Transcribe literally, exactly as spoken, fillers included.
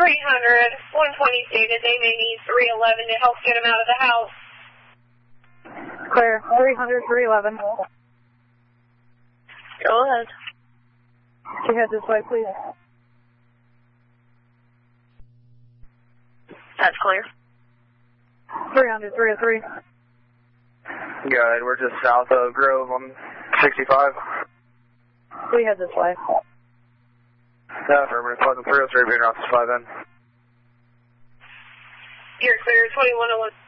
three hundred, one twenty stated they may need three eleven to help get him out of the house. Clear, three hundred, three eleven. Go ahead. Can you head this way, please? That's clear. three hundred, three oh three. Good, we're just south of Grove on sixty-five. We head this way. Yeah, affirmative, three oh three, being around five in. You're clear, twenty-one oh one.